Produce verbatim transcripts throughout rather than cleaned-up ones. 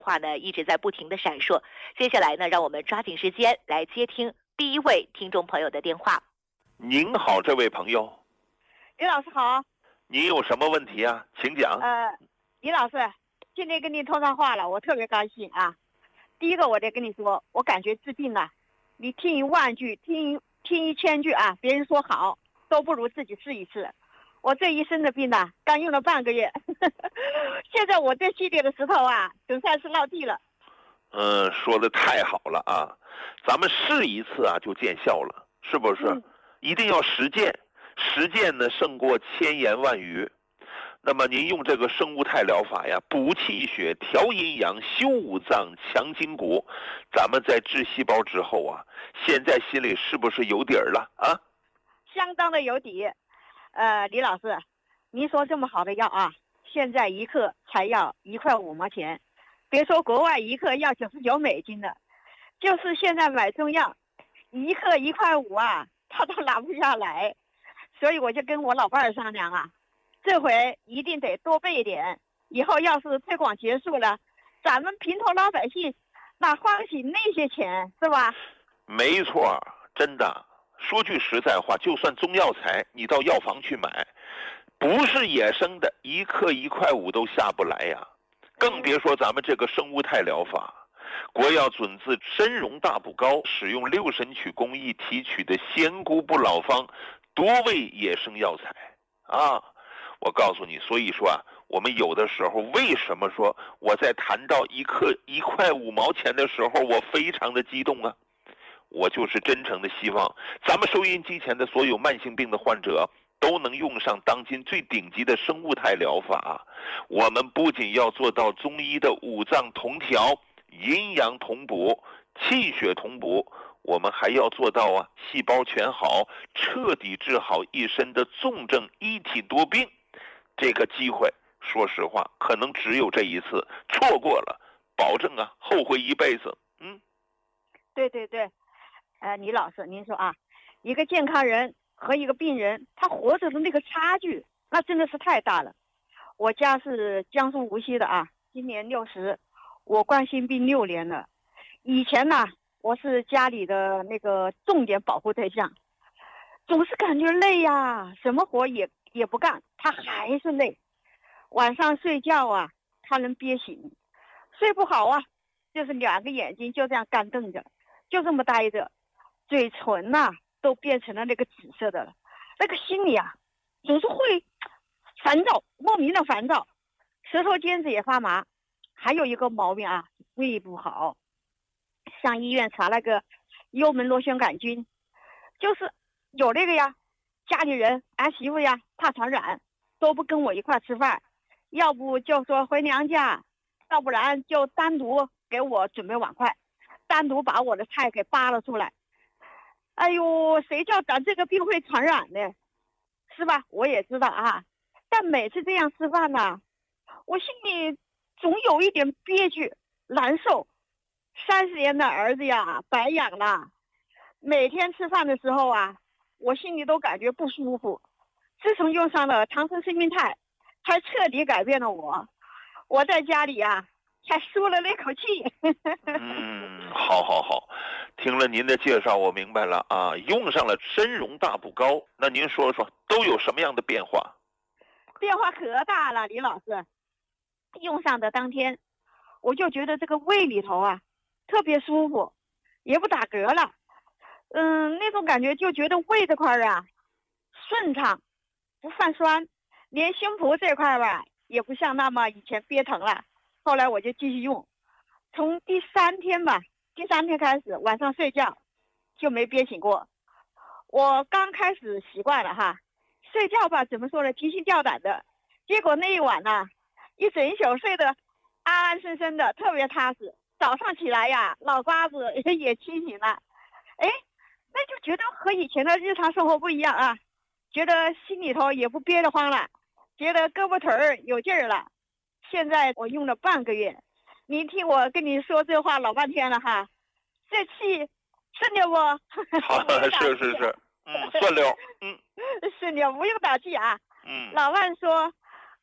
话呢一直在不停的闪烁。接下来呢，让我们抓紧时间来接听第一位听众朋友的电话。 您好，这位朋友。 李老师好。 你有什么问题啊？请讲。 呃，李老师，今天跟你通上话了，我特别高兴啊。第一个，我得跟你说，我感觉治病啊，你听一万句，听听一千句啊，别人说好，都不如自己试一试。我这一身的病啊，刚用了半个月，现在我这系列的石头啊，总算是落地了。 嗯，说的太好了啊！咱们试一次啊，就见效了，是不是？嗯、一定要实践，实践呢胜过千言万语。那么您用这个生物肽疗法呀，补气血、调阴阳、修五脏、强筋骨，咱们在治细胞之后啊，现在心里是不是有底儿了啊？ 相当的有底。呃，李老师，您说这么好的药啊，现在一克才要一块五毛钱，别说国外一克要九十九美金的，就是现在买中药，一克一块五啊，他都拿不下来，所以我就跟我老伴儿商量啊。这回一定得多备一点，以后要是推广结束了，咱们平头老百姓哪花得起那些钱，是吧？ 没错，真的。说句实在话，就算中药材，你到药房去买，不是野生的，一克一块五都下不来呀。更别说咱们这个生物肽疗法，国药准字参茸大补膏，使用六神曲工艺提取的仙菇不老方，多味野生药材啊。我告诉你，所以说啊，我们有的时候为什么说我在谈到一克一块五毛钱的时候，我非常的激动啊？我就是真诚的希望，咱们收音机前的所有慢性病的患者都能用上当今最顶级的生物肽疗法。我们不仅要做到中医的五脏同调、阴阳同补、气血同补，我们还要做到啊，细胞全好，彻底治好一身的重症一体多病。这个机会，说实话，可能只有这一次，错过了，保证啊，后悔一辈子。嗯， 对对对，呃，李老师，您说啊，一个健康人和一个病人，他活着的那个差距，那真的是太大了。我家是江苏无锡的啊，今年六十，我冠心病六年了。以前呢，我是家里的那个重点保护对象，总是感觉累呀，什么活也也不干，他还是累。晚上睡觉啊，他能憋醒，睡不好啊，就是两个眼睛就这样干瞪着，就这么待着，嘴唇呐、啊、都变成了那个紫色的了，那个心里啊总是会烦躁，莫名的烦躁，舌头尖子也发麻。还有一个毛病啊，胃不好，上医院查那个幽门螺旋杆菌，就是有那个呀，家里人儿媳妇呀怕传染，都不跟我一块吃饭，要不就说回娘家，要不然就单独给我准备碗筷，单独把我的菜给扒了出来。哎呦，谁叫咱这个病会传染呢？是吧？我也知道啊，但每次这样吃饭呢，我心里总有一点憋屈难受。三十年的儿子呀白养了，每天吃饭的时候啊，我心里都感觉不舒服。自从用上了长生生命肽，才彻底改变了我。我在家里啊才舒了那口气。 嗯，好好好，听了您的介绍，我明白了啊，用上了参茸大补膏，那您说说都有什么样的变化？ 变化可大了，李老师。用上的当天，我就觉得这个胃里头啊特别舒服，也不打嗝了。嗯，那种感觉就觉得胃这块啊顺畅，不泛酸，连胸脯这块吧也不像那么以前憋疼了。后来我就继续用，从第三天吧，第三天开始晚上睡觉就没憋醒过。我刚开始习惯了哈，睡觉吧怎么说呢，提心吊胆的，结果那一晚呢、啊，一整宿睡得安安生生的，特别踏实。早上起来呀，脑瓜子也清醒了，哎，那就觉得和以前的日常生活不一样啊，觉得心里头也不憋得慌了，觉得胳膊腿儿有劲儿了。现在我用了半个月，你听我跟你说这话老半天了哈，这气顺溜不？ 是是是，嗯，顺溜，嗯， 顺溜，不用打气啊。 嗯， 老万说，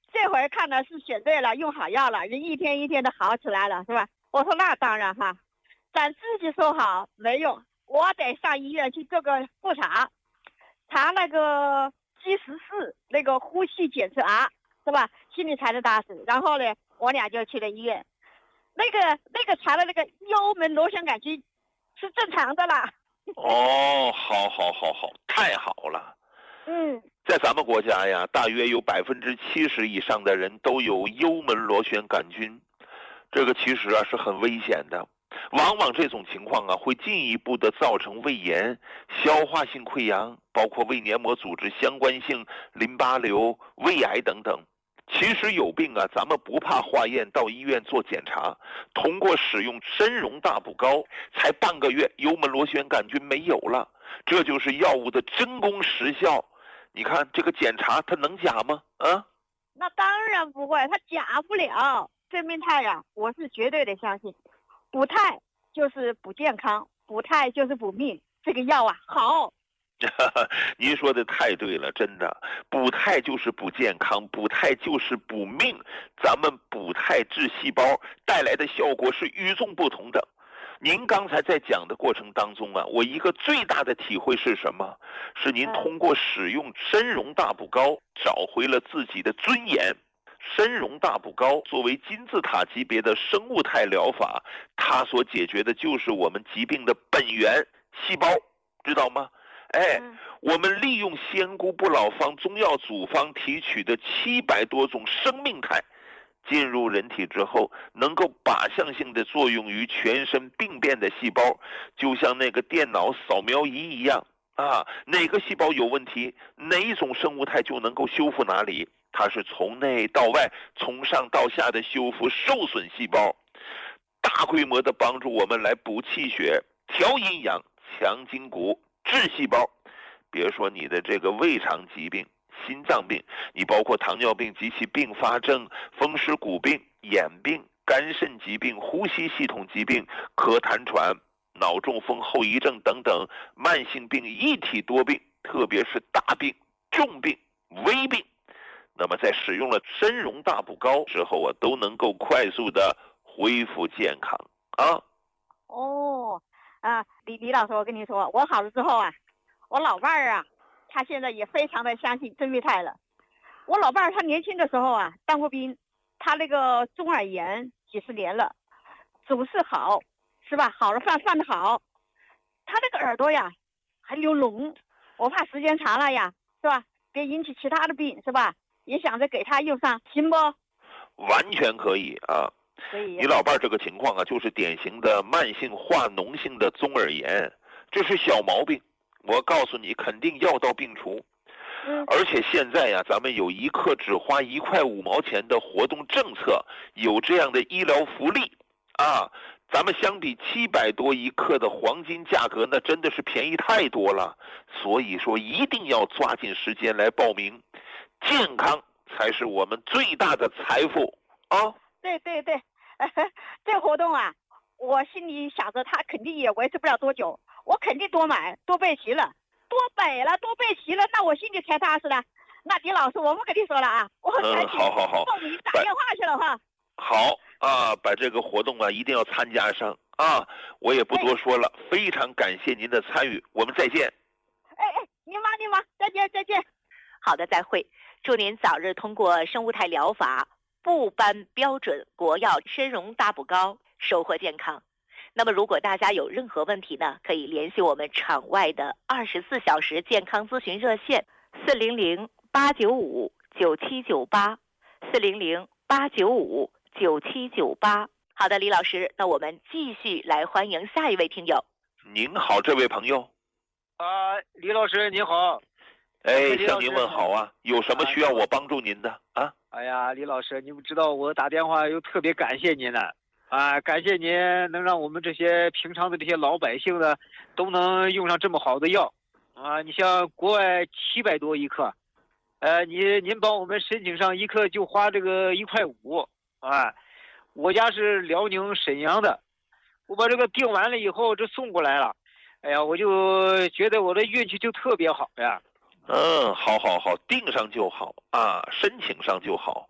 这回看的是选对了，用好药了，人一天一天的好起来了，是吧？我说那当然哈，咱自己说好没用，我得上医院去做个复查，查那个 G 十四那个呼吸检查，是吧？心里才能踏实。然后呢，我俩就去了医院，那个那个查的那个幽门螺旋杆菌是正常的啦。 哦，好好好好，太好了。 嗯， 在咱们国家呀，大约有百分之七十以上的人都有幽门螺旋杆菌，这个其实啊是很危险的。往往这种情况啊，会进一步的造成胃炎、消化性溃疡，包括胃黏膜组织相关性淋巴瘤、胃癌等等。其实有病啊，咱们不怕化验，到医院做检查。通过使用参茸大补膏，才半个月，幽门螺旋杆菌没有了，这就是药物的真功实效。你看这个检查它能假吗？啊？ 那当然不会，它假不了。这命态呀，我是绝对的相信，补态就是补健康，补态就是补命。这个药啊，好。 您说的太对了，真的，补态就是补健康，补态就是补命。咱们补态治细胞带来的效果是与众不同的。您刚才在讲的过程当中啊，我一个最大的体会是什么？是您通过使用参茸大补膏找回了自己的尊严。参茸大补膏作为金字塔级别的生物态疗法，它所解决的就是我们疾病的本源细胞，知道吗？哎，我们利用仙姑不老方中药组方提取的七百多种生命态，进入人体之后，能够靶向性的作用于全身病变的细胞，就像那个电脑扫描仪一样啊，哪个细胞有问题，哪一种生物态就能够修复哪里。它是从内到外，从上到下的修复受损细胞，大规模的帮助我们来补气血、调阴阳、强筋骨、治细胞。别说你的这个胃肠疾病、心脏病，你包括糖尿病及其并发症、风湿骨病、眼病、肝肾疾病、呼吸系统疾病、咳痰喘、脑中风后遗症等等慢性病一体多病，特别是大病、重病、危病，那么在使用了参茸大补膏之后啊，都能够快速的恢复健康啊。 哦，啊，李李老师，我跟你说，我好了之后啊，我老伴儿啊，他现在也非常的相信真密态了。我老伴儿他年轻的时候啊，当过兵，他那个中耳炎几十年了，总是好，是吧？好了饭饭的好，他那个耳朵呀还流脓，我怕时间长了呀，是吧？别引起其他的病，是吧？也想着给他用上，行不？ 完全可以啊。 可以。 你老伴儿这个情况啊，就是典型的慢性化脓性的中耳炎，这是小毛病。我告诉你，肯定药到病除。 嗯。 而且现在呀、啊，咱们有一克只花一块五毛钱的活动政策，有这样的医疗福利啊。咱们相比七百多一克的黄金价格，那真的是便宜太多了。所以说，一定要抓紧时间来报名。健康才是我们最大的财富啊！ 对对对，这活动啊，我心里想着他肯定也维持不了多久，我肯定多买多备齐了，多备了多备齐了，那我心里才踏实了。那李老师，我不跟你说了啊，我赶紧好好好， 报名打电话去了哈。 好啊，把这个活动啊一定要参加上啊！我也不多说了，非常感谢您的参与，我们再见。 哎哎，您忙您忙，再见再见。 好的，再会。祝您早日通过生物态疗法部颁标准国药参茸大补膏，收获健康。那么如果大家有任何问题呢，可以联系我们场外的二十四小时健康咨询热线四零零八九五九七九八四零零八九五九七九八。好的，李老师，那我们继续来欢迎下一位听友。 您好，这位朋友。 啊、呃，李老师您好。 哎，向您问好啊！有什么需要我帮助您的啊？ 哎呀，李老师，你不知道我打电话又特别感谢您呢，啊，感谢您能让我们这些平常的这些老百姓呢，都能用上这么好的药，啊，你像国外七百多一克，呃，您您帮我们申请上一克就花这个一块五，啊，我家是辽宁沈阳的，我把这个订完了以后，这送过来了，哎呀，我就觉得我的运气就特别好呀。 嗯，好好好，订上就好啊，申请上就好。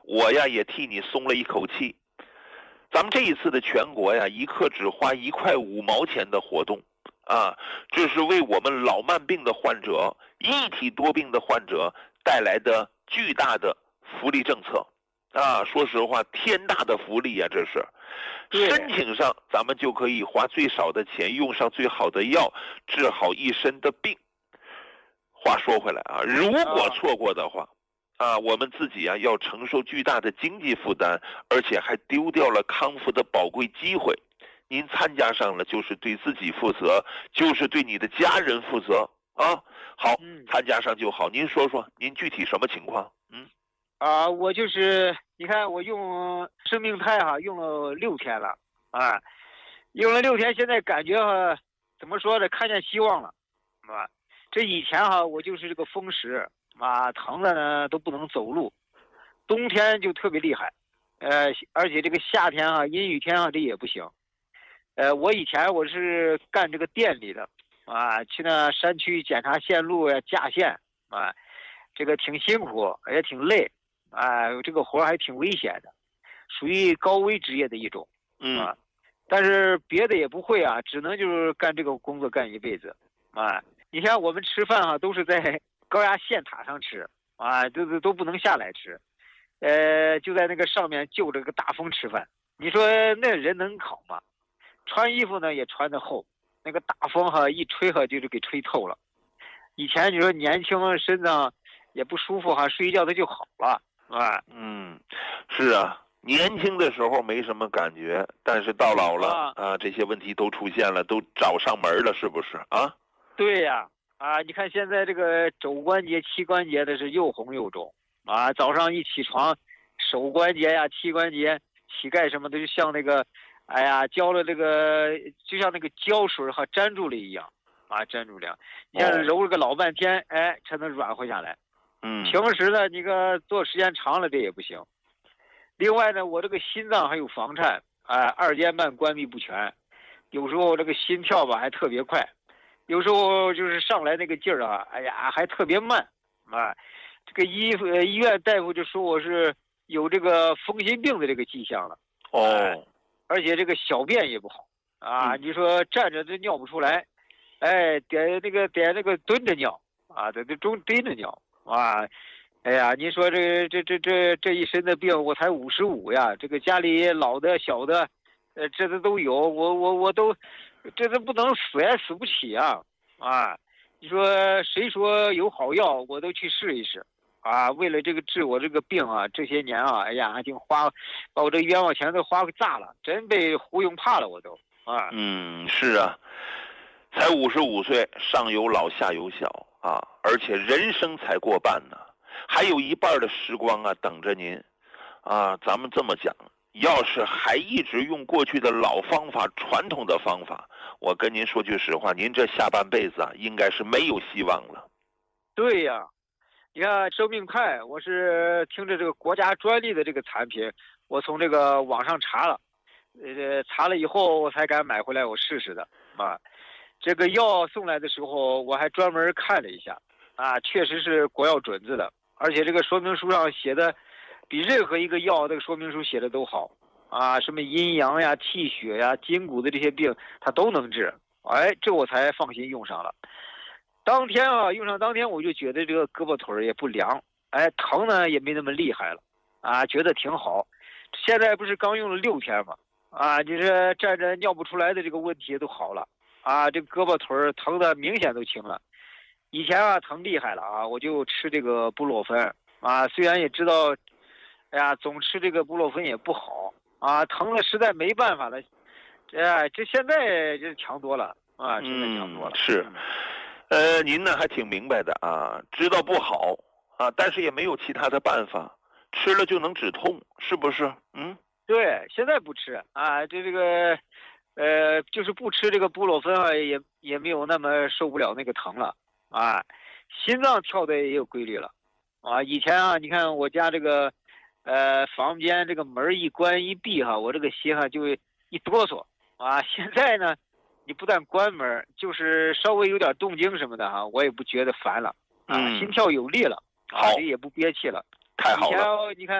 我呀也替你松了一口气。咱们这一次的全国呀，一克只花一块五毛钱的活动啊，这是为我们老慢病的患者、一体多病的患者带来的巨大的福利政策啊！说实话，天大的福利呀，这是。申请上，咱们就可以花最少的钱，用上最好的药，治好一身的病。话说回来啊，如果错过的话，啊，我们自己啊要承受巨大的经济负担，而且还丢掉了康复的宝贵机会。您参加上了，就是对自己负责，就是对你的家人负责啊。好，参加上就好。您说说，您具体什么情况？嗯， 啊，我就是你看，我用生命肽哈、啊，用了六天了啊，用了六天，现在感觉哈、啊，怎么说呢？看见希望了，啊，这以前哈、啊，我就是这个风湿啊，疼的呢都不能走路，冬天就特别厉害，呃，而且这个夏天啊，阴雨天啊，这也不行。呃，我以前我是干这个电力的，啊，去那山区检查线路呀、架线啊，这个挺辛苦，也挺累，啊，这个活还挺危险的，属于高危职业的一种，啊， 嗯， 但是别的也不会啊，只能就是干这个工作干一辈子，啊，你像我们吃饭啊，都是在高压线塔上吃，啊，都都都不能下来吃，呃，就在那个上面就着个大风吃饭，你说那人能好吗？穿衣服呢也穿得厚，那个大风哈一吹哈就是给吹透了。以前你说年轻身上也不舒服哈，睡一觉它就好了，啊， 嗯，是啊，年轻的时候没什么感觉，但是到老了啊，啊这些问题都出现了，都找上门了，是不是啊？ 对呀，啊，你看现在这个肘关节、膝关节的是又红又肿啊，早上一起床，手关节呀、膝关节、膝盖什么的就像那个。哎呀，浇了这个就像那个胶水哈粘住了一样，啊，粘住了，你像揉了个老半天，哎，才能软和下来。 嗯， 平时呢，你个做时间长了这也不行。另外呢，我这个心脏还有房颤，哎，二尖瓣关闭不全，有时候这个心跳吧还特别快，有时候就是上来那个劲儿啊，哎呀，还特别慢，啊，这个医呃医院大夫就说我是有这个风湿病的这个迹象了。 哦。 哎，而且这个小便也不好啊，你说站着都尿不出来，哎，得那个得那个蹲着尿啊，得得中蹲着尿啊，哎呀，你说这这这这这一身的病，我才五十五呀，这个家里老的小的，呃，这都都有，我我我都，这都不能死也死不起啊啊！你说谁说有好药，我都去试一试。啊，为了这个治我这个病啊，这些年啊，哎呀，还挺花，把我这冤枉钱都花个炸了，真被忽悠怕了，我都啊。 嗯，是啊，才五十五岁，上有老下有小啊，而且人生才过半呢，还有一半的时光啊等着您啊。咱们这么讲，要是还一直用过去的老方法、传统的方法，我跟您说句实话，您这下半辈子啊，应该是没有希望了。 对呀。你看生命肽，我是听着这个国家专利的这个产品，我从这个网上查了，呃，查了以后我才敢买回来我试试的啊。这个药送来的时候，我还专门看了一下，啊，确实是国药准字的，而且这个说明书上写的比任何一个药这个说明书写的都好啊，什么阴阳呀、气血呀、筋骨的这些病，它都能治，哎，这我才放心用上了。当天啊，用上当天我就觉得这个胳膊腿也不凉，哎，疼呢也没那么厉害了，啊，觉得挺好。现在不是刚用了六天嘛，啊，你这站着尿不出来的这个问题都好了，啊，这胳膊腿疼的明显都轻了。以前啊疼厉害了啊，我就吃这个布洛芬啊，虽然也知道，哎呀，总吃这个布洛芬也不好啊，疼了实在没办法了，哎，这现在这强多了啊，现在强多了。 嗯、是。呃，您呢还挺明白的啊，知道不好啊，但是也没有其他的办法，吃了就能止痛，是不是？嗯， 对，现在不吃啊，这这个，呃，就是不吃这个布洛芬啊，也也没有那么受不了那个疼了啊，心脏跳的也有规律了啊。以前啊，你看我家这个，呃，房间这个门一关一闭哈，我这个心哈就一哆嗦啊。现在呢。你不但关门，就是稍微有点动静什么的哈，我也不觉得烦了啊， 嗯、 心跳有力了啊，这也不憋气了。 太好了。 以前你看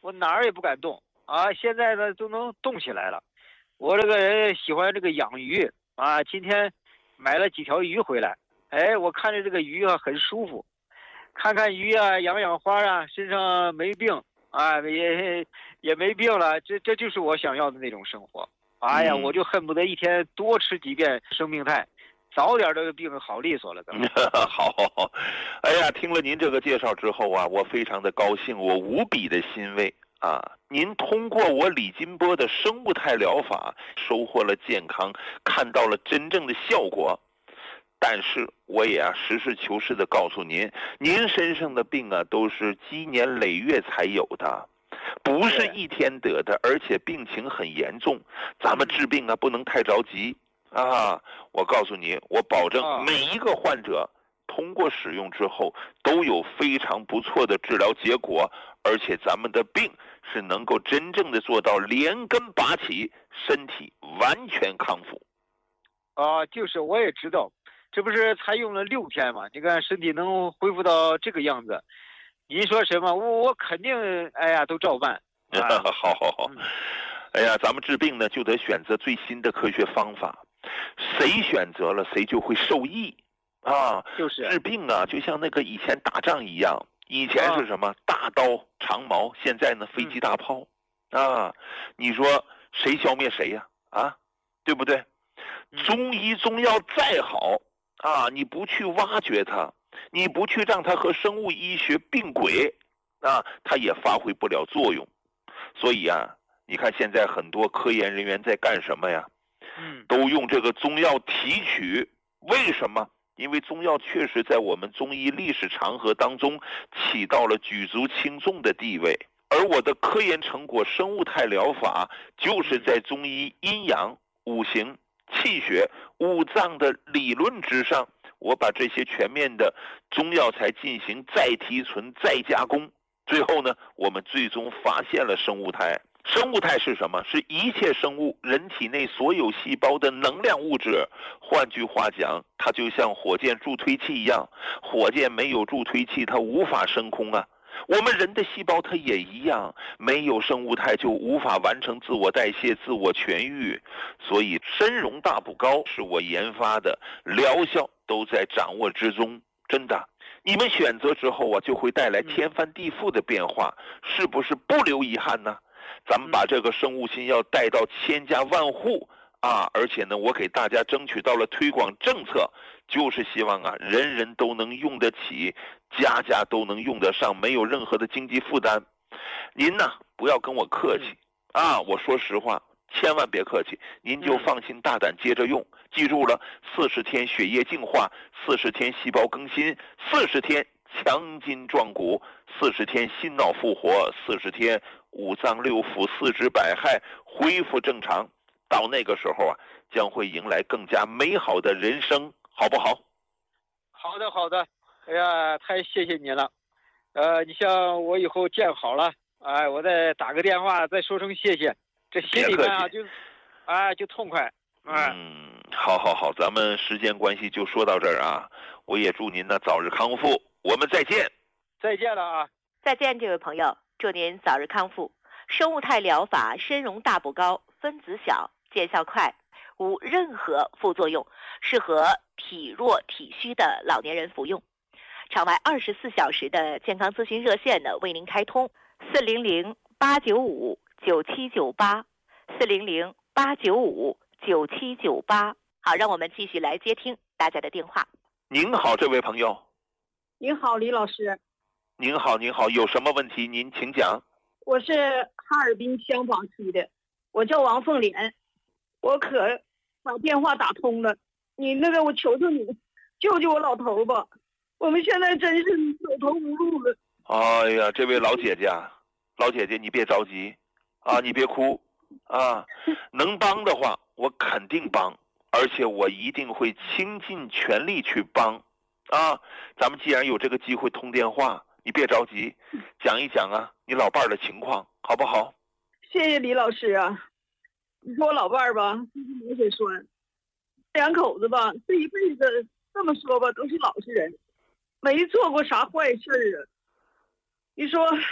我哪儿也不敢动啊，现在呢都能动起来了。我这个人喜欢这个养鱼啊，今天买了几条鱼回来，哎，我看着这个鱼啊很舒服，看看鱼啊，养养花啊，身上没病啊，也也没病了，这这就是我想要的那种生活。哎呀， 嗯我就恨不得一天多吃几遍生命肽，早点这个病好利索了。咱们好，哎呀，听了您这个介绍之后啊，我非常的高兴，我无比的欣慰啊！您通过我李金波的生物态疗法，收获了健康，看到了真正的效果。但是我也啊实事求是的告诉您，您身上的病啊都是积年累月才有的。不是一天得的，而且病情很严重，咱们治病啊不能太着急啊！我告诉你，我保证每一个患者通过使用之后都有非常不错的治疗结果，而且咱们的病是能够真正的做到连根拔起，身体完全康复。 啊，就是我也知道，这不是才用了六天嘛？你看身体能恢复到这个样子。您说什么？我我肯定，哎呀，都照办。 啊、好好好，哎呀，咱们治病呢就得选择最新的科学方法，谁选择了谁就会受益啊。 就是治病啊，就像那个以前打仗一样，以前是什么、啊、大刀长矛，现在呢飞机大炮、嗯、啊。你说谁消灭谁呀？ 啊, 啊，对不对？中医中药再好啊，你不去挖掘它，你不去让它和生物医学并轨啊，它也发挥不了作用。所以啊，你看现在很多科研人员在干什么呀？ 嗯， 都用这个中药提取。为什么？因为中药确实在我们中医历史长河当中起到了举足轻重的地位。而我的科研成果生物态疗法，就是在中医阴阳、五行、气血、五脏的理论之上，我把这些全面的中药材进行再提纯、再加工。最后呢，我们最终发现了生物态。生物态是什么？是一切生物人体内所有细胞的能量物质。换句话讲，它就像火箭助推器一样，火箭没有助推器它无法升空啊。我们人的细胞它也一样，没有生物态就无法完成自我代谢、自我痊愈。所以参茸大补膏是我研发的，疗效都在掌握之中，真的。你们选择之后啊，就会带来天翻地覆的变化，是不是不留遗憾呢？咱们把这个生物新药带到千家万户啊，而且呢，我给大家争取到了推广政策，就是希望啊，人人都能用得起，家家都能用得上，没有任何的经济负担。您呢，不要跟我客气啊，我说实话，千万别客气，您就放心大胆接着用。记住了，四十天血液净化，四十天细胞更新，四十天强筋壮骨，四十天心脑复活，四十天五脏六腑、四肢百骸恢复正常。到那个时候啊，将会迎来更加美好的人生，好不好？ 好的，好的。哎呀，太谢谢您了。呃，你像我以后见好了，哎，我再打个电话，再说声谢谢，这心里面啊就，哎，就痛快。哎、 嗯，好好好，咱们时间关系就说到这儿啊。我也祝您呢早日康复，我们再见。 再见了啊！ 再见，这位朋友，祝您早日康复。生物态疗法参茸大补膏分子小，见效快，无任何副作用，适合体弱体虚的老年人服用。场外二十四小时的健康咨询热线呢为您开通，四零零八九五九七九八，四零零八九五九七九八。好，让我们继续来接听大家的电话。 您好，这位朋友。 您好，李老师。 您好，您好，有什么问题您请讲。 我是哈尔滨香坊区的，我叫王凤莲，我可把电话打通了，你那个我求求你，救救我老头吧，我们现在真是走投无路了。 哎呀，这位老姐姐，老姐姐你别着急啊，你别哭啊，能帮的话我肯定帮，而且我一定会倾尽全力去帮啊。咱们既然有这个机会通电话，你别着急，讲一讲啊你老伴儿的情况好不好？ 谢谢李老师啊。你说我老伴儿吧，就是流血栓，两口子吧，这一辈子这么说吧，都是老实人，没做过啥坏事啊。你说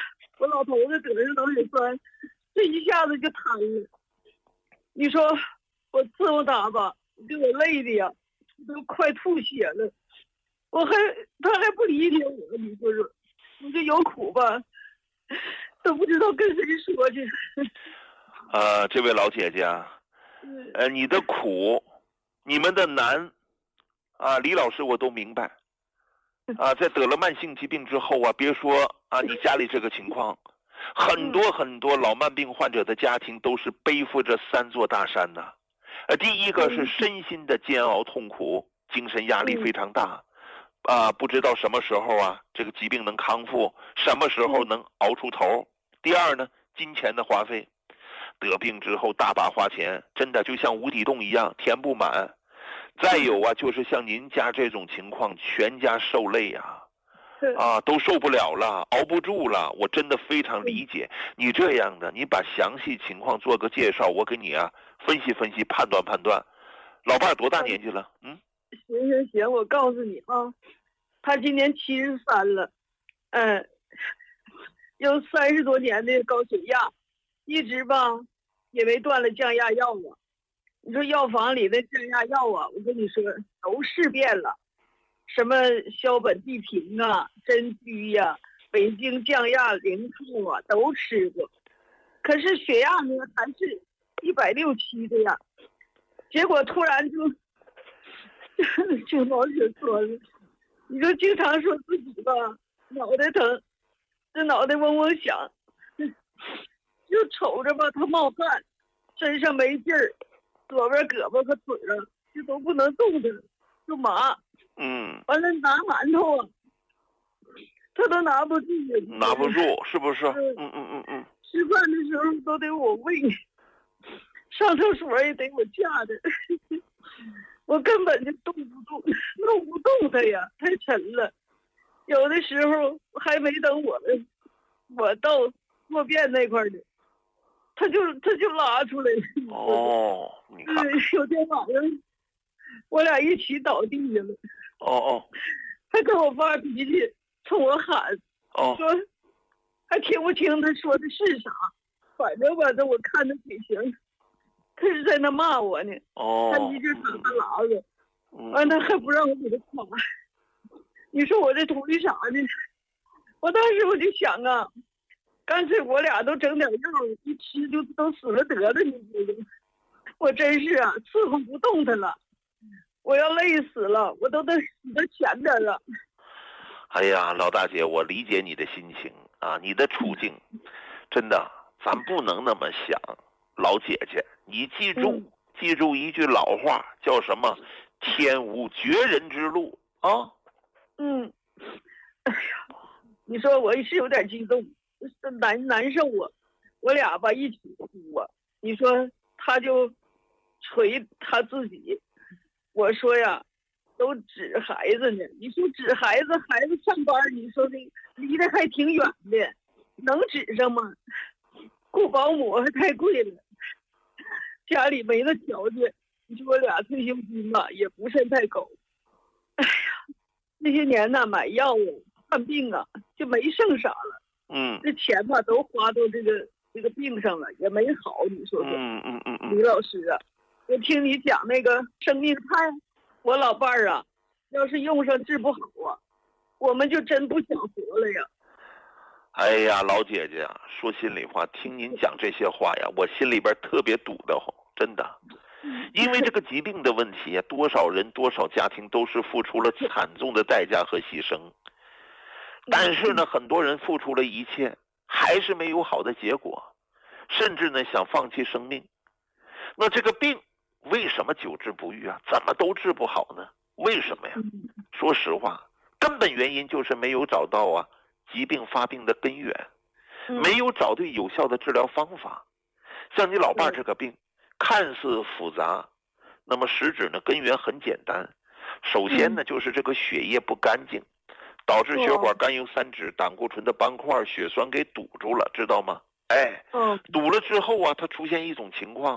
我老头子得上脑血栓，这一下子就瘫了。你说我伺候他吧，给我累的呀，都快吐血了。我还他还不理解我，你说说，我这有苦吧，都不知道跟谁说去。 呃，这位老姐姐啊，呃，你的苦，你们的难，啊，李老师我都明白。啊，在得了慢性疾病之后啊，别说啊，你家里这个情况，很多很多老慢病患者的家庭都是背负着三座大山呐。呃，第一个是身心的煎熬痛苦，精神压力非常大，啊，不知道什么时候啊这个疾病能康复，什么时候能熬出头。第二呢，金钱的花费，得病之后大把花钱，真的就像无底洞一样填不满。再有啊，就是像您家这种情况，全家受累呀，啊，都受不了了，熬不住了。我真的非常理解你这样的，你把详细情况做个介绍，我给你啊分析分析，判断判断。老伴儿多大年纪了？嗯， 行行行，我告诉你啊，他今年七十三了，嗯，有三十多年的高血压，一直吧也没断了降压药啊。你说药房里的降压药啊，我跟你说都试遍了，什么硝苯地平啊、针居呀、啊、北京降压灵兔啊都吃过，可是血压呢还是一百六七的呀。结果突然就就脑血栓了。你说经常说自己吧脑袋疼，这脑袋嗡嗡响，就瞅着吧他冒汗，身上没劲儿。左边胳膊和腿啊，就都不能动弹，就麻。 嗯。 完了拿馒头啊，他都拿不住。 拿不住，是不是？嗯嗯嗯嗯。 吃饭的时候都得我喂，上厕所也得我架着，我根本就动不动，弄不动他呀，太沉了。有的时候还没等我我到坐便那块儿呢。他就他就拉出来了。 哦，你看， 有天晚上我俩一起倒地下了。 哦哦， 还跟我发脾气，冲我喊， 哦， 说还听不清他说的是啥，反正吧，这我看着嘴型，他是在那骂我呢。 哦， 他一直打他喇子，完他还不让我给他夸。你说我这图的啥呢？我当时我就想啊。干脆我俩都整点药，一吃就都死了得了，你知道吗？我真是啊，伺候不动他了，我要累死了，我都得死到前边了。 哎呀，老大姐，我理解你的心情啊，你的处境，真的，咱不能那么想。老姐姐，你记住，嗯、记住一句老话，叫什么？天无绝人之路啊。 嗯，哎呀，你说我是有点激动。难难受啊，我俩吧一起哭啊。你说他就捶他自己，我说呀，都指孩子呢。你说指孩子，孩子上班，你说的离得还挺远的，能指上吗？雇保姆还太贵了，家里没那条件。你说我俩退休金吧也不算太高。哎呀，那些年呐，买药啊、看病啊，就没剩啥了。 嗯， 这钱吧都花到这个这个病上了，也没好，你说说。 嗯嗯嗯嗯。 李老师啊，我听你讲那个生命菜，我老伴儿啊，要是用上治不好啊，我们就真不想活了呀。 哎呀，老姐姐啊，说心里话，听您讲这些话呀，我心里边特别堵得慌，真的。因为这个疾病的问题啊，多少人多少家庭都是付出了惨重的代价和牺牲。但是呢，很多人付出了一切，还是没有好的结果，甚至呢想放弃生命。那这个病为什么久治不愈啊？怎么都治不好呢？为什么呀？说实话，根本原因就是没有找到啊疾病发病的根源，没有找对有效的治疗方法。像你老爸这个病，看似复杂，那么实质呢根源很简单。首先呢就是这个血液不干净。导致血管甘油三酯、胆固醇的斑块、血栓给堵住了，知道吗？哎，堵了之后啊，它出现一种情况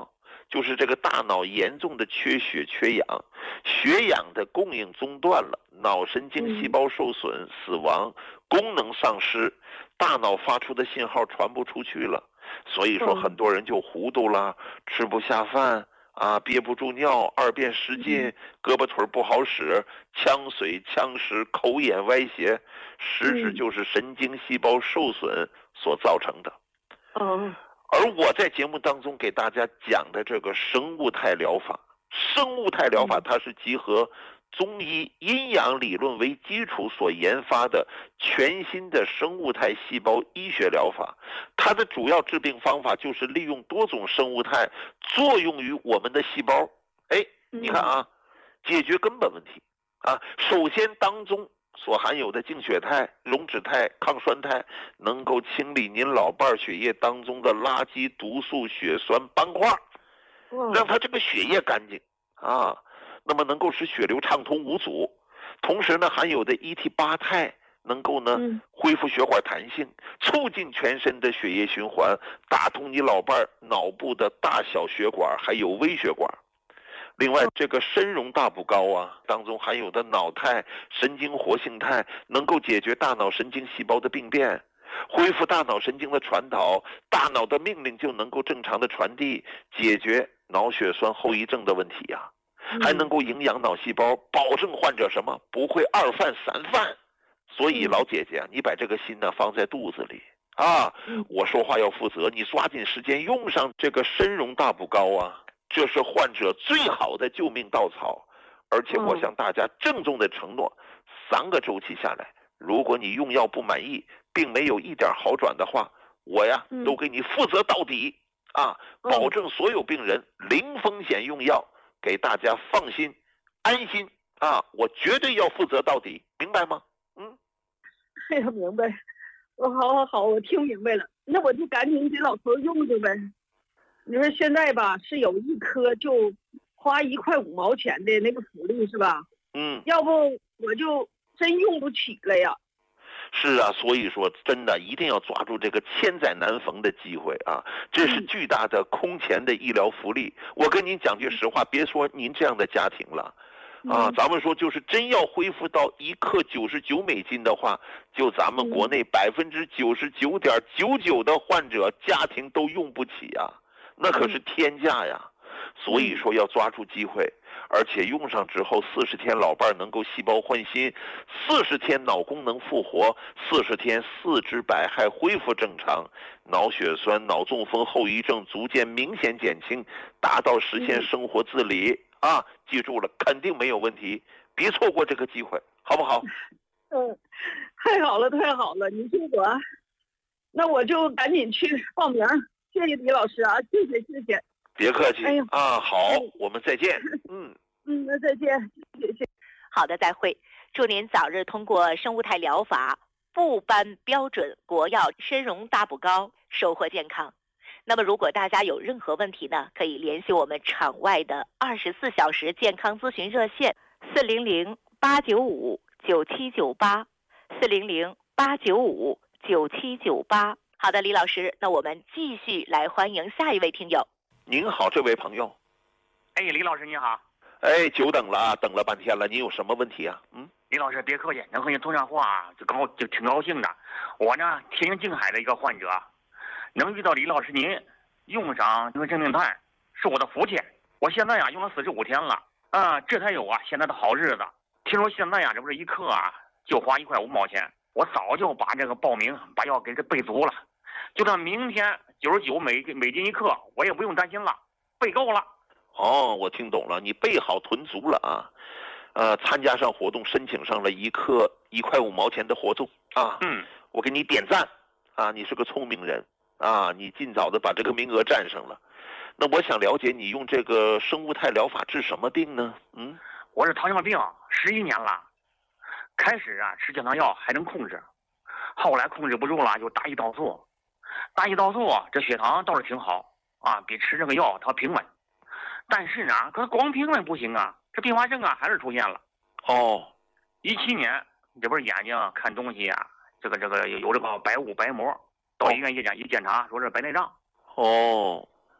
就是这个大脑严重的缺血缺氧，血氧的供应中断了，脑神经细胞受损、死亡，功能丧失，大脑发出的信号传不出去了，所以说很多人就糊涂了，吃不下饭啊，憋不住尿，二便失禁，胳膊腿不好使，呛水呛食，口眼歪斜，实质就是神经细胞受损所造成的。 嗯。 而我在节目当中给大家讲的这个生物态疗法，生物态疗法它是集合中医阴阳理论为基础所研发的全新的生物态细胞医学疗法。它的主要治病方法就是利用多种生物态作用于我们的细胞。哎，你看啊，解决根本问题啊。首先当中所含有的净血肽、溶脂肽、抗酸肽，能够清理您老伴儿血液当中的垃圾、毒素、血栓、斑块，让他这个血液干净啊。那么能够使血流畅通无阻，同时呢，含有的 E T 八肽能够呢恢复血管弹性，促进全身的血液循环，打通你老伴儿脑部的大小血管还有微血管。另外，这个参茸大补膏啊，当中含有的脑肽、神经活性肽，能够解决大脑神经细胞的病变，恢复大脑神经的传导，大脑的命令就能够正常的传递，解决脑血栓后遗症的问题呀、啊，还能够营养脑细胞，保证患者什么不会二犯三犯。所以老姐姐，你把这个心呢放在肚子里啊，我说话要负责，你抓紧时间用上这个参茸大补膏啊。这是患者最好的救命稻草，而且我向大家郑重的承诺，三个周期下来，如果你用药不满意，并没有一点好转的话，我呀都给你负责到底啊，保证所有病人零风险用药，给大家放心安心啊，我绝对要负责到底，明白吗？嗯， 哎呀，明白，我好好好，我听明白了，那我就赶紧给老头用着呗。你说现在吧，是有一颗就花一块五毛钱的那个福利是吧？ 嗯， 要不我就真用不起了呀。 是啊，所以说真的一定要抓住这个千载难逢的机会啊！这是巨大的空前的医疗福利。我跟您讲句实话，别说您这样的家庭了，啊，咱们说就是真要恢复到一克九十九美金的话，就咱们国内百分之九十九点九九的患者家庭都用不起啊。那可是天价呀，所以说要抓住机会，而且用上之后四十天老伴能够细胞换新，四十天脑功能复活，四十天四肢百骸恢复正常，脑血栓、脑中风后遗症逐渐明显减轻，达到实现生活自理啊！记住了，肯定没有问题，别错过这个机会，好不好？ 嗯，太好了，太好了，你说我，那我就赶紧去报名。谢谢李老师啊，谢谢谢谢， 别客气、哎、啊，好，我们再见， 嗯嗯，那再见，谢谢。 好的，再会，祝您早日通过生物态疗法部颁标准国药参茸大补膏，收获健康。那么如果大家有任何问题呢，可以联系我们场外的二十四小时健康咨询热线四零零八九五九七九八四零零八九五九七九八。好的，李老师，那我们继续来欢迎下一位听友。 您好，这位朋友。 哎，李老师你好。 哎，久等了，等了半天了，您有什么问题啊？嗯， 李老师别客气，能和您通上话就高就挺高兴的。我呢，天津静海的一个患者，能遇到李老师您用上这个生命肽，是我的福气。我现在呀用了四十五天了，啊，这才有啊现在的好日子。听说现在呀这不是一克啊就花一块五毛钱，我早就把这个报名把药给这备足了。就算明天九十九美美金一克，我也不用担心了，备够了。 哦，我听懂了，你备好囤足了啊，呃，参加上活动，申请上了一克一块五毛钱的活动啊。 嗯， 我给你点赞啊，你是个聪明人啊，你尽早的把这个名额占上了。那我想了解你用这个生物态疗法治什么病呢？嗯， 我是糖尿病十一年了，开始啊吃降糖药还能控制，后来控制不住了就大胰岛素。大胰岛素这血糖倒是挺好啊，比吃这个药它平稳，但是呢，可是光平稳不行啊，这并发症啊还是出现了。 哦， 一七年这不是眼睛看东西啊，这个这个有这个白雾白膜，到医院一检一检查说是白内障。 哦，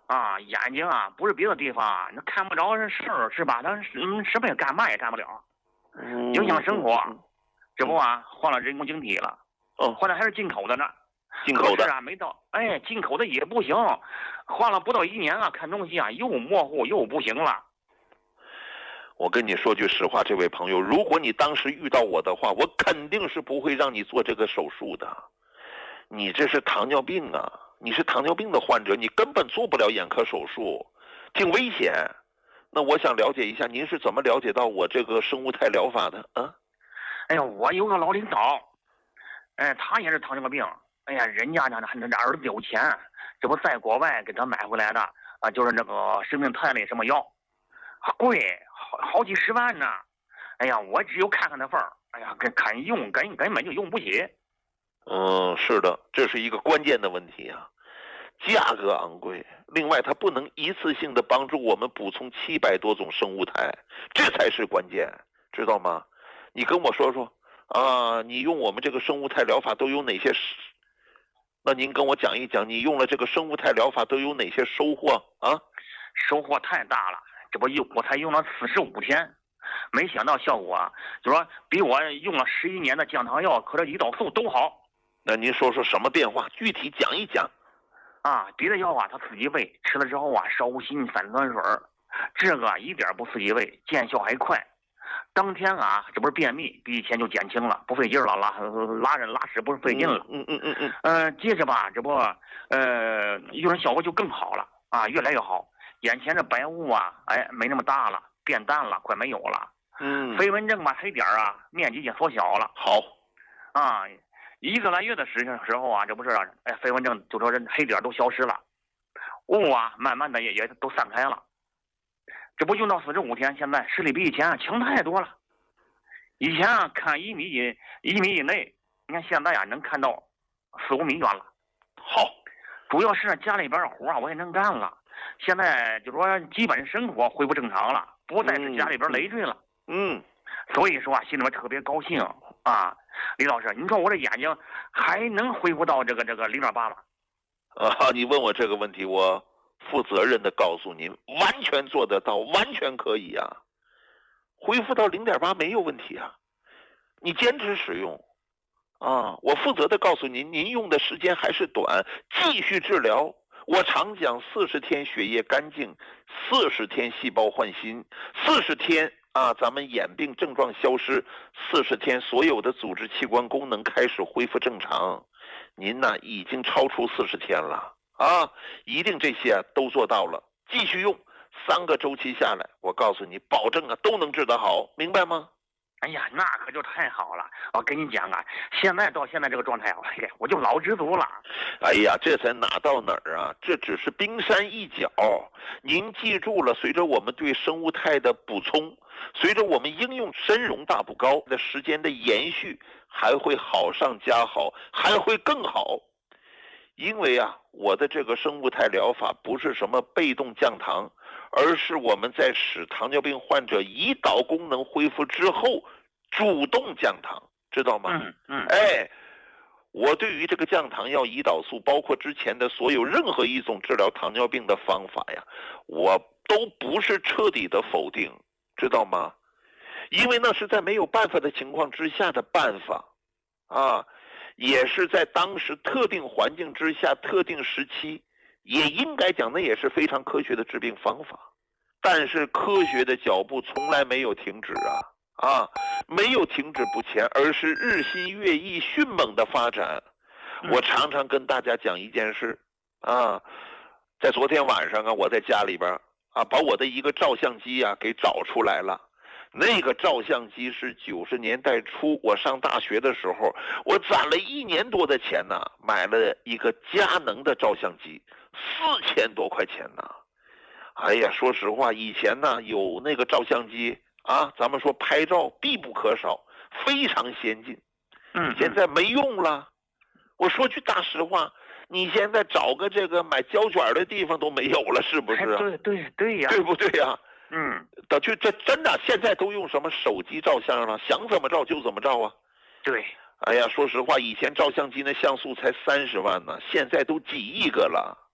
啊，眼睛啊，不是别的地方啊，那看不着是事儿是吧？他嗯，什么也干嘛也干不了，影响生活。这不啊，换了人工晶体了， 哦， 换的还是进口的呢。 进口的啊，没到，哎，进口的也不行，换了不到一年啊，看东西啊又模糊又不行了。 我跟你说句实话，这位朋友，如果你当时遇到我的话，我肯定是不会让你做这个手术的。你这是糖尿病啊，你是糖尿病的患者，你根本做不了眼科手术，挺危险。那我想了解一下，您是怎么了解到我这个生物态疗法的啊？ 哎呀，我有个老领导，哎，他也是糖尿病。哎呀，人家呢，那那儿子有钱，这不在国外给他买回来的啊，就是那个生命肽类什么药，贵，好好几十万呢。哎呀，我只有看看那份儿，哎呀，跟肯用，根根本就用不起。 嗯，是的，这是一个关键的问题啊，价格昂贵，另外它不能一次性的帮助我们补充七百多种生物肽，这才是关键，知道吗？你跟我说说啊，你用我们这个生物肽疗法都有哪些？那您跟我讲一讲，你用了这个生物肽疗法都有哪些收获啊？ 收获太大了，这不用我才用了四十五天，没想到效果啊，就说比我用了十一年的降糖药和这胰岛素都好。 那您说说什么变化？具体讲一讲。 啊，别的药啊，它刺激胃，吃了之后啊，烧心、反酸水，这个一点不刺激胃，见效还快。当天啊，这不是便秘，比以前就减轻了，不费劲了，拉拉人拉屎不是费劲了。 嗯嗯嗯嗯。 呃，接着吧，这不，呃，用的效果就更好了啊，越来越好。眼前的白雾啊，哎，没那么大了，变淡了，快没有了。 嗯。 飞蚊症吧，黑点啊，面积也缩小了。 好。 啊，一个来月的时时候啊，这不是，哎，飞蚊症就说这黑点都消失了，雾啊，慢慢的也也都散开了。这不用到四十五天，现在视力比以前啊强太多了。以前啊看一米以一米以内，你看现在啊能看到四五米远了。 好， 主要是家里边的活啊我也能干了，现在就说基本生活恢复正常了，不再是家里边累赘了。 嗯， 所以说啊心里边特别高兴啊。李老师，你说我这眼睛还能恢复到这个这个零点八吗？ 啊，你问我这个问题，我负责任的告诉您，完全做得到，完全可以啊，恢复到零点八没有问题啊，你坚持使用啊，我负责的告诉您，您用的时间还是短，继续治疗。我常讲四十天血液干净，四十天细胞换新，四十天啊咱们眼病症状消失，四十天所有的组织器官功能开始恢复正常。您呢已经超出四十天了啊，一定这些啊都做到了，继续用三个周期下来，我告诉你，保证啊都能治得好，明白吗？ 哎呀，那可就太好了！我跟你讲啊，现在到现在这个状态啊，我就老知足了。 哎呀，这才哪到哪儿啊？这只是冰山一角。您记住了，随着我们对生物肽的补充，随着我们应用参茸大补膏的时间的延续，还会好上加好，还会更好。因为啊，我的这个生物肽疗法不是什么被动降糖，而是我们在使糖尿病患者胰岛功能恢复之后，主动降糖，知道吗？ 嗯嗯。 哎，我对于这个降糖药、胰岛素，包括之前的所有任何一种治疗糖尿病的方法呀，我都不是彻底的否定，知道吗？因为那是在没有办法的情况之下的办法，啊。也是在当时特定环境之下、特定时期，也应该讲那也是非常科学的治病方法。但是科学的脚步从来没有停止啊啊，没有停止不前，而是日新月异、迅猛的发展。我常常跟大家讲一件事啊，在昨天晚上啊，我在家里边啊，把我的一个照相机啊给找出来了。那个照相机是九十年代初我上大学的时候，我攒了一年多的钱呢，买了一个佳能的照相机，四千多块钱呢。哎呀，说实话，以前呢有那个照相机啊，咱们说拍照必不可少，非常先进。 嗯， 现在没用了。我说句大实话，你现在找个这个买胶卷的地方都没有了，是不是啊？ 对对对呀， 对不对呀？ 嗯， 的就这真的，现在都用什么手机照相了，想怎么照就怎么照啊。 对， 哎呀，说实话，以前照相机那像素才三十万呢，现在都几亿个了。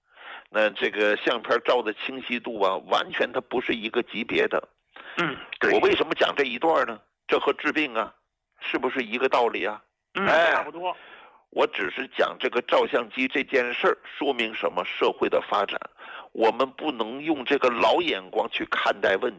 那这个相片照的清晰度啊，完全它不是一个级别的。 嗯，对。 我为什么讲这一段呢？这和治病啊，是不是一个道理啊？ 嗯， 哎， 差不多。 我只是讲这个照相机这件事儿，说明什么？社会的发展，我们不能用这个老眼光去看待问